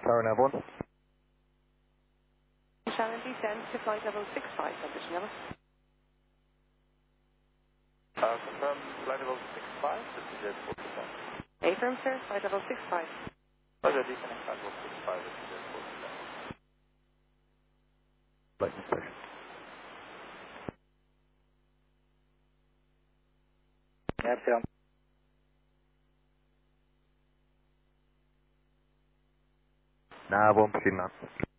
Tower Nav 1. Shannon, descend to flight level 65, transition level. Confirm flight level 65, this is Jet 47. Affirm, sir, flight level 65. Roger, descending flight level 65, this is Jet 47. Flight inspection. Epsilon. Nav 1, proceed now.